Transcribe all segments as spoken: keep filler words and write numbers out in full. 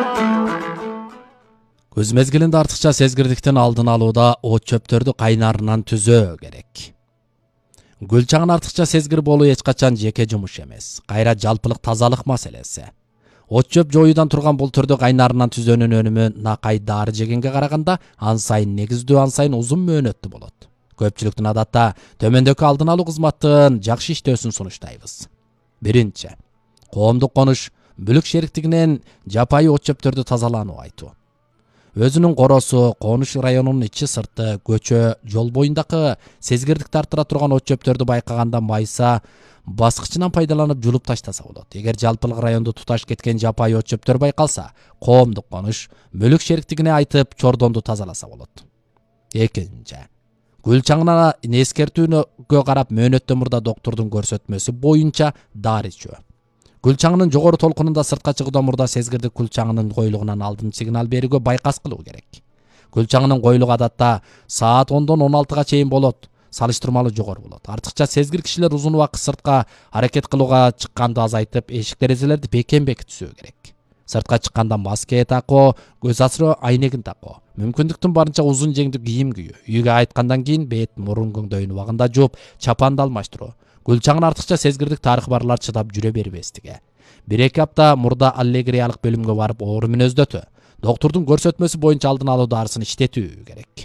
Көз мезгилинде артыкча сезгирдиктин алдын алууда от чөптөрдү кайнарынан түзөө керек. Гүл чаңын артыкча сезгир болуу эч качан жеке жумуш эмес, кайра жалпылык тазалык маселеси. От чөп жоюудан турган бул түрдө кайнарынан түзөөнүн өнүмү накай дары жегенге караганда ан сайын негиздүү, ан сайын узун мөөнөттүү болот. Көпчүлүктүн адатта төмөндөгү алдын алуу кызматын жакшы иштөөсүн сунуштайбыз. Биринчи, коомдук конуш бүлүк шериктигинен жапайы от чөптөрдү тазалануу айтуу. Өзүнүн коросу, конуш районунун ичи сырты, көчө, жол боюндагы сезгирдикти арттыра турган от чөптөрдү байкаганда майса баскычынан пайдаланып жулуп таштаса болот. Эгер жалпылык районду туташ кеткен жапайы от чөптөр байкалса, коомдук конуш мүлүк шериктигине айтып чордонду тазаласа болот. Экинчи, гүл чаңына эскертүүгө карап мөөнөттөн мурда доктурдун көрсөтмөсү боюнча дары ичүү. Гүл чаңынын жогору толкунунда сыртка чыгуудан мурда сезгирдик гүл чаңынын коюлугунан алдын сигнал берүүгө байкас кылуу керек. Гүл чаңынын коюлугу адатта саат ондон он алтыга чейин болот, салыштырмалуу жогору болот. Артыкча сезгир кишилер узун убакыт сыртка аракет кылууга чыкканды азайтып, эшик терезелерди бекем бекитишүү керек. Сыртка чыкканда маска такуу, көз асыроо айнегин такуу, мүмкүндүктүн барынча узун жеңдүү кийим кийүү, үйгө айткандан кийин бет, мурун көңдөйүн убагында жууп, чапанды алмаштыруу. Гүл чаңын артыкча сезгирдик тарыхы барлар чыдап жүрө бербестиги. бир эки апта мурда аллегриялык бөлүмгө барып оору мүнөздөтүү, доктурдун көрсөтмөсү боюнча алдын алуу дарысын иштетүү керек.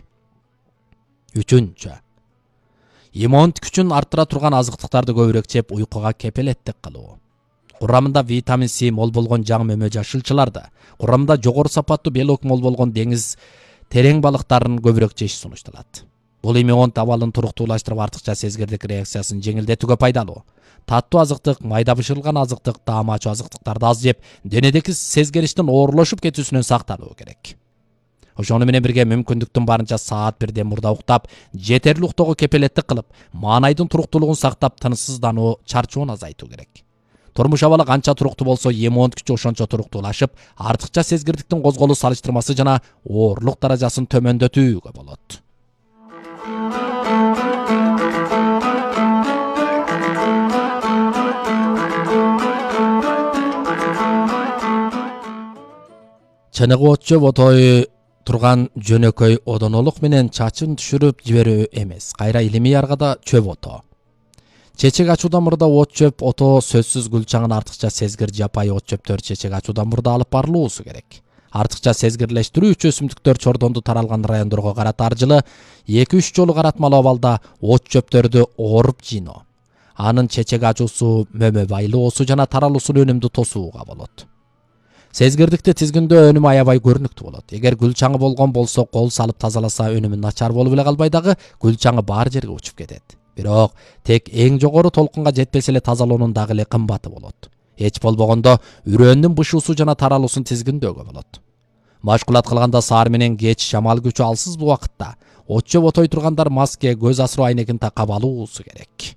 Үчүнчү, иммундук күчүн арттыра турган азыктыктарды көбүрөөк жеп уйкуга кепелеттик кылуу. Курамында витамин С мол болгон жаң мөмө жашылчыларды, курамында жогору сапаттуу белок мол болгон деңиз терең балыктарын көбүрөөк жеш сунушталат. Бул иммундук абалын туруктуулаштырып, артыкча сезгирдик реакциясын жеңилдетүүгө пайдалуу. Таттуу азыктык, майда бышырылган азыктык, таам ачуу азыктыктарды аз жеп, денедеги сезгириштин оорлошуп кетүүсүнөн сактануу керек. Ошону менен бирге мүмкүндүктүн барынча саат бирден мурда уктап, жетерлик уктоого кепелеттик кылып, маанайдын туруктуулугун сактап, тынычсыздануу, чарчоонун азайтуу керек. Турмуш абалы канча туруктуу болсо, иммундук күчү ошончо туруктуулашып, артыкча сезгирдиктин козголуу салыштырмасы жана оорлук даражасын төмөндөтүүгө болот. Чыныгы от чөп отой турган жөнөкөй одонолук менен чачын түшүрүп жиберүү эмес, кайра илимий аргада чөп ото. Чечек ачуудан мурда от чөп ото сөзсүз гүл чаңын артыкча сезгир жапайы от чөптөр чечек ачуудан мурда алып барылуусу керек. Артыкча сезгирлештирүүчү өсүмдүктөр чордонду таралган райондорго карата аржылы эки үч жолу каратмалуу абалда от чөптөрдү ооруп жыйноо. Анын чечек ачуусу, мөмө байлоосу жана таралуусун өнүмдүү тосууга болот. Сезгирдикти тизгиндөө өнүмү аябай көрүнүктүү болот. Эгер гүл чаңы болгон болсо, кол салып тазаласа өнүмү начар болуп эле калбай дагы гүл чаңы бар жерге учуп кетет. Бирок тек эң жогору толкунга жетпесе эле тазалоонун дагы эле кымбаты болот. Эч болбогондо үрөөнүн бышуусу жана таралуусун тизгиндөөгө болот. Машкулат кылганда саар менен кеч шамал күчү алсыз убакытта от чөп отой тургандар маска, көз асыроо айнегин такап алуусу керек.